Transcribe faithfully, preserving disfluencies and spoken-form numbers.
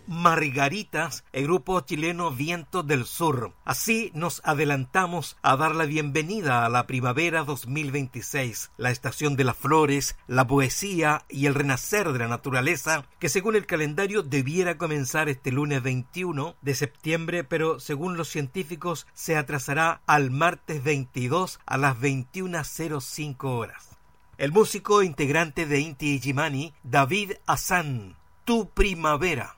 Margaritas, el grupo chileno Viento del Sur. Así nos adelantamos a dar la bienvenida a la primavera dos mil veintiséis, la estación de las flores, la poesía y el renacer de la naturaleza, que según el calendario debiera comenzar este lunes veintiuno de septiembre, pero según los científicos se atrasará al martes veintidós a las veintiuna cero cinco horas. El músico integrante de Inti Illimani, David Hassan, Tu Primavera.